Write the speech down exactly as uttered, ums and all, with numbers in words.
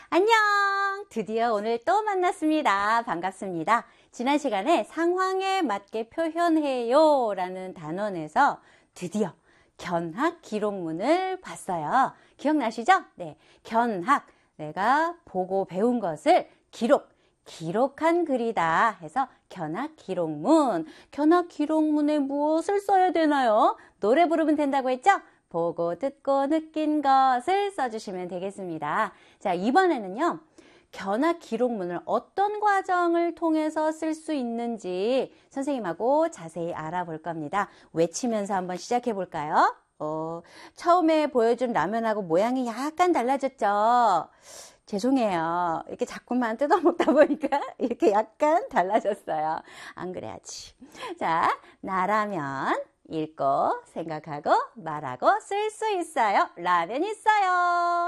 안녕! 드디어 오늘 또 만났습니다. 반갑습니다. 지난 시간에 상황에 맞게 표현해요 라는 단원에서 드디어 견학 기록문을 봤어요. 기억나시죠? 네, 견학, 내가 보고 배운 것을 기록, 기록한 글이다 해서 견학 기록문. 견학 기록문에 무엇을 써야 되나요? 노래 부르면 된다고 했죠? 보고 듣고 느낀 것을 써주시면 되겠습니다. 자, 이번에는요, 견학 기록문을 어떤 과정을 통해서 쓸 수 있는지 선생님하고 자세히 알아볼 겁니다. 외치면서 한번 시작해 볼까요? 어, 처음에 보여준 라면하고 모양이 약간 달라졌죠? 죄송해요. 이렇게 자꾸만 뜯어먹다 보니까 이렇게 약간 달라졌어요. 안 그래야지. 자, 나라면 읽고 생각하고 말하고 쓸 수 있어요. 라면 있어요.